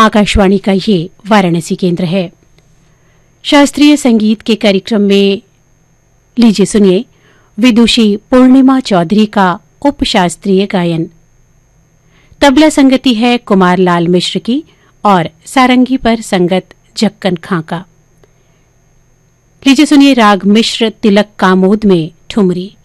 आकाशवाणी का ये वाराणसी केंद्र है। शास्त्रीय संगीत के कार्यक्रम में लीजिए सुनिए विदुषी पूर्णिमा चौधरी का उपशास्त्रीय गायन। तबला संगति है कुमार लाल मिश्र की और सारंगी पर संगत जक्कन खां का। लीजिए सुनिए राग मिश्र तिलक कामोद में ठुमरी।